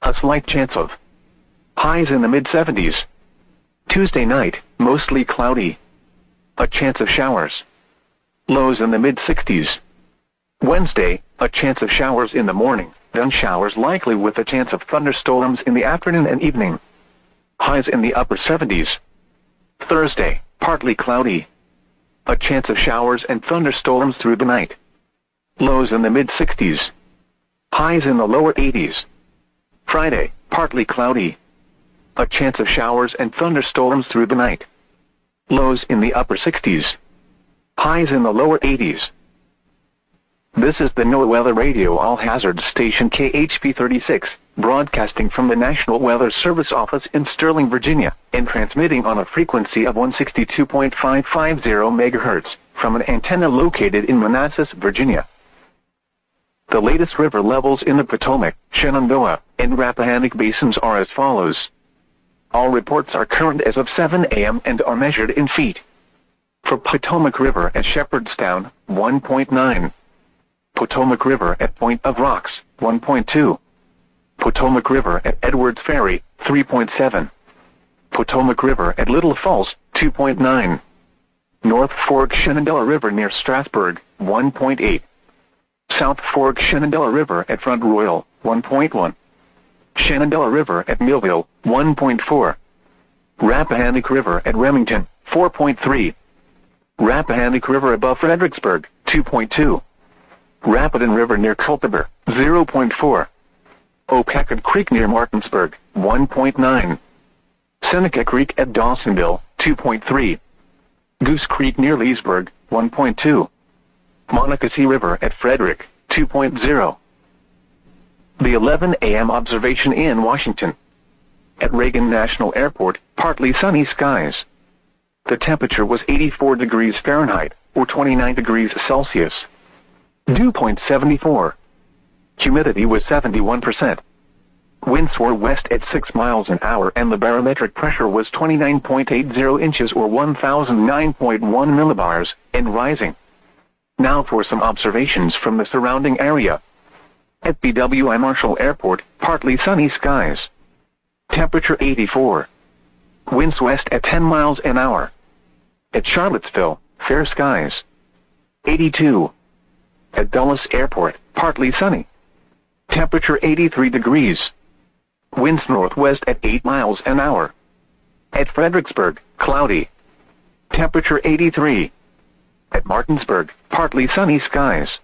A slight chance of. Highs in the mid-70s. Tuesday night, mostly cloudy. A chance of showers. Lows in the mid-60s. Wednesday, a chance of showers in the morning, then showers likely with a chance of thunderstorms in the afternoon and evening. Highs in the upper 70s. Thursday, partly cloudy. A chance of showers and thunderstorms through the night. Lows in the mid-60s. Highs in the lower 80s. Friday, partly cloudy. A chance of showers and thunderstorms through the night. Lows in the upper 60s. Highs in the lower 80s. This is the NOAA Weather Radio All-Hazard Station KHP 36, broadcasting from the National Weather Service office in Sterling, Virginia, and transmitting on a frequency of 162.550 MHz from an antenna located in Manassas, Virginia. The latest river levels in the Potomac, Shenandoah, and Rappahannock basins are as follows. All reports are current as of 7 a.m. and are measured in feet. For Potomac River at Shepherdstown, 1.9. Potomac River at Point of Rocks, 1.2. Potomac River at Edwards Ferry, 3.7. Potomac River at Little Falls, 2.9. North Fork Shenandoah River near Strasburg, 1.8. South Fork Shenandoah River at Front Royal, 1.1. Shenandoah River at Millville, 1.4. Rappahannock River at Remington, 4.3. Rappahannock River above Fredericksburg, 2.2. Rapidan River near Culpeper, 0.4. Opacket Creek near Martinsburg, 1.9. Seneca Creek at Dawsonville, 2.3. Goose Creek near Leesburg, 1.2. Monocacy River at Frederick, 2.0. The 11 a.m. observation in Washington. At Reagan National Airport, partly sunny skies. The temperature was 84 degrees Fahrenheit, or 29 degrees Celsius. Dew point 74. Humidity was 71%. Winds were west at 6 miles an hour and the barometric pressure was 29.80 inches or 1009.1 millibars, and rising. Now for some observations from the surrounding area. At BWI Marshall Airport, partly sunny skies. Temperature 84. Winds west at 10 miles an hour. At Charlottesville, fair skies. 82. At Dulles Airport, partly sunny. Temperature 83 degrees. Winds northwest at 8 miles an hour. At Fredericksburg, cloudy. Temperature 83. At Martinsburg, partly sunny skies.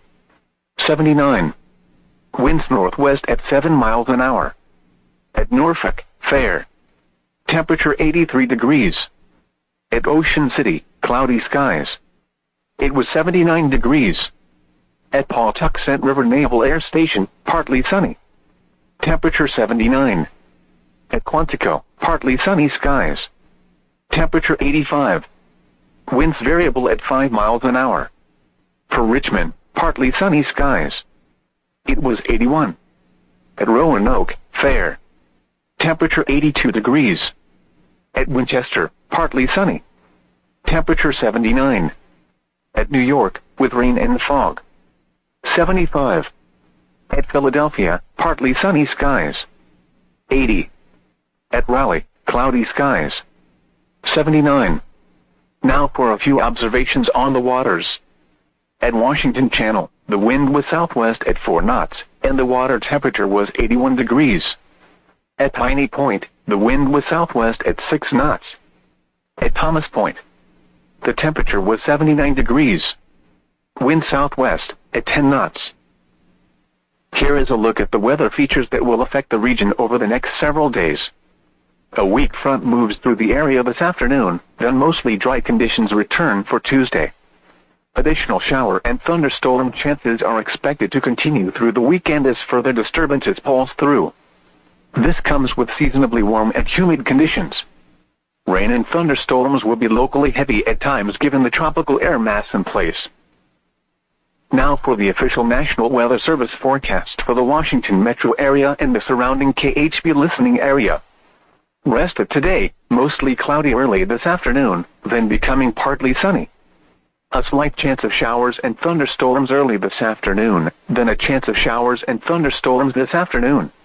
79. Winds northwest at 7 miles an hour. At Norfolk, fair. Temperature 83 degrees. At Ocean City, cloudy skies. It was 79 degrees. At Pawtuxet River Naval Air Station, partly sunny. Temperature 79. At Quantico, partly sunny skies. Temperature 85. Winds variable at 5 miles an hour. For Richmond, partly sunny skies. It was 81. At Roanoke, fair. Temperature 82 degrees. At Winchester, partly sunny. Temperature 79. At New York, with rain and fog. 75. At Philadelphia, partly sunny skies. 80. At Raleigh, cloudy skies. 79. Now for a few observations on the waters. At Washington Channel, the wind was southwest at 4 knots, and the water temperature was 81 degrees. At Piney Point, the wind was southwest at 6 knots. At Thomas Point, the temperature was 79 degrees. Wind southwest at 10 knots. Here is a look at the weather features that will affect the region over the next several days. A weak front moves through the area this afternoon, then mostly dry conditions return for Tuesday. Additional shower and thunderstorm chances are expected to continue through the weekend as further disturbances pulse through. This comes with seasonably warm and humid conditions. Rain and thunderstorms will be locally heavy at times given the tropical air mass in place. Now for the official National Weather Service forecast for the Washington metro area and the surrounding KHB listening area. Rest of today, mostly cloudy early this afternoon, then becoming partly sunny. A slight chance of showers and thunderstorms early this afternoon, then a chance of showers and thunderstorms this afternoon.